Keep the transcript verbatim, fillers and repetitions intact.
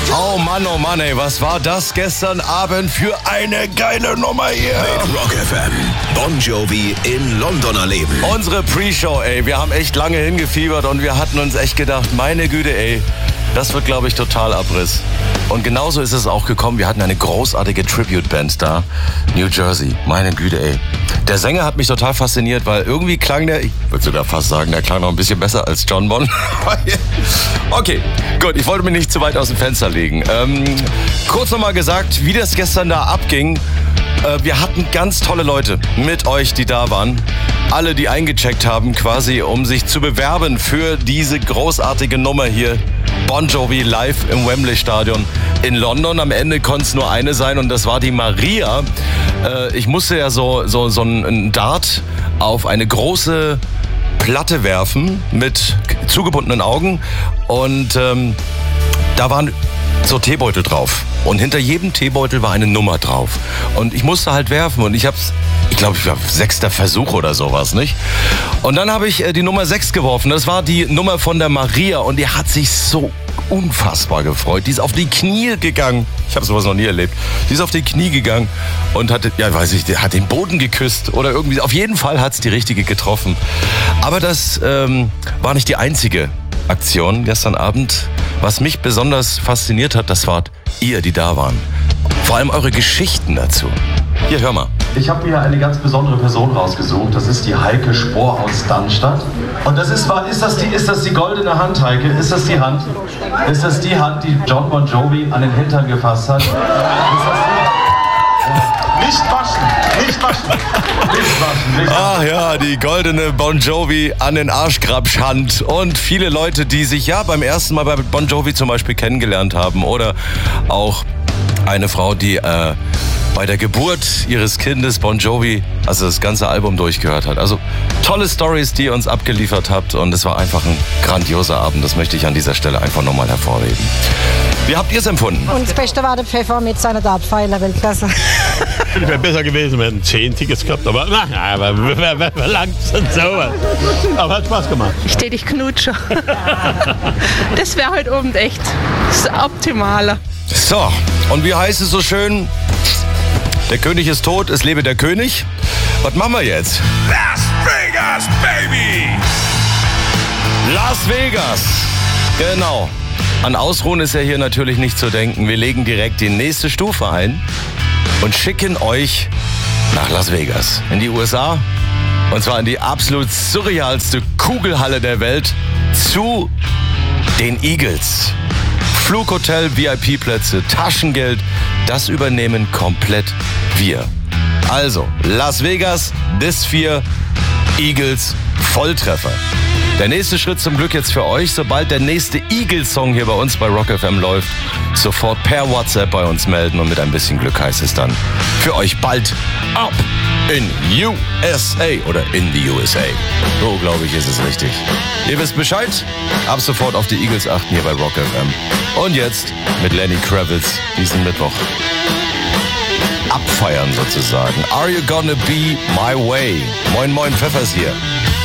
Oh Mann, oh Mann, ey, was war das gestern Abend für eine geile Nummer hier? Mit Rock F M. Bon Jovi in London erleben. Unsere Pre-Show, ey, wir haben echt lange hingefiebert und wir hatten uns echt gedacht, meine Güte, ey, das wird, glaube ich, total Abriss. Und genauso ist es auch gekommen. Wir hatten eine großartige Tribute-Band da, New Jersey. Meine Güte, ey. Der Sänger hat mich total fasziniert, weil irgendwie klang der, ich würde sogar fast sagen, der klang noch ein bisschen besser als John Bon. Okay, gut, ich wollte mich nicht zu weit aus dem Fenster legen. Ähm, kurz nochmal gesagt, wie das gestern da abging. Äh, wir hatten ganz tolle Leute mit euch, die da waren. Alle, die eingecheckt haben, quasi, um sich zu bewerben für diese großartige Nummer hier. Bon Jovi live im Wembley Stadion in London. Am Ende konnte es nur eine sein und das war die Maria. Äh, ich musste ja so, so, so einen Dart auf eine große Platte werfen mit zugebundenen Augen und ähm, da waren so Teebeutel drauf. Und hinter jedem Teebeutel war eine Nummer drauf. Und ich musste halt werfen und ich hab's, ich glaube, ich war sechster Versuch oder sowas, nicht? Und dann habe ich äh, die Nummer sechs geworfen. Das war die Nummer von der Maria und die hat sich so unfassbar gefreut. Die ist auf die Knie gegangen. Ich habe sowas noch nie erlebt. Die ist auf die Knie gegangen und hat, ja, weiß ich, hat den Boden geküsst oder irgendwie. Auf jeden Fall hat's die richtige getroffen. Aber das ähm, war nicht die einzige Aktion gestern Abend. Was mich besonders fasziniert hat, das war ihr, die da waren. Vor allem eure Geschichten dazu. Hier, hör mal. Ich habe mir eine ganz besondere Person rausgesucht. Das ist die Heike Spohr aus Darmstadt. Und das ist, ist, das die, ist das die goldene Hand, Heike? Ist das die Hand? Ist das die Hand, die John Bon Jovi an den Hintern gefasst hat? Ist das die? Ja. Nicht waschen, nicht waschen, nicht waschen, nicht waschen. Ach ja, die goldene Bon Jovi an den Arschgrabschhand. Und viele Leute, die sich ja beim ersten Mal bei Bon Jovi zum Beispiel kennengelernt haben. Oder auch eine Frau, die äh, bei der Geburt ihres Kindes Bon Jovi, also das ganze Album durchgehört hat. Also tolle Stories, die ihr uns abgeliefert habt. Und es war einfach ein grandioser Abend. Das möchte ich an dieser Stelle einfach nochmal hervorheben. Wie habt ihr es empfunden? Und das Beste war der Pfeffer mit seiner Dartpfeile, Weltklasse. Es wäre besser gewesen, wir hätten zehn Tickets gehabt, aber na, aber wer, wer verlangt denn sowas? Aber hat Spaß gemacht. Ich tät dich knutschen. Das wäre heute Abend echt das Optimale. So, und wie heißt es so schön? Der König ist tot, es lebe der König. Was machen wir jetzt? Las Vegas, Baby! Las Vegas! Genau. An Ausruhen ist ja hier natürlich nicht zu denken. Wir legen direkt die nächste Stufe ein und schicken euch nach Las Vegas, in die U S A. Und zwar in die absolut surrealste Kugelhalle der Welt zu den Eagles. Flughotel, V I P-Plätze, Taschengeld, das übernehmen komplett wir. Also, Las Vegas, Dis vier, Eagles, Volltreffer. Der nächste Schritt zum Glück jetzt für euch, sobald der nächste Eagles-Song hier bei uns bei Rock F M läuft, sofort per WhatsApp bei uns melden und mit ein bisschen Glück heißt es dann für euch bald ab in U S A oder in die U S A. So, glaube ich, ist es richtig. Ihr wisst Bescheid, ab sofort auf die Eagles achten hier bei Rock F M. Und jetzt mit Lenny Kravitz diesen Mittwoch abfeiern sozusagen. Are you gonna be my way? Moin, moin, Pfeffers hier.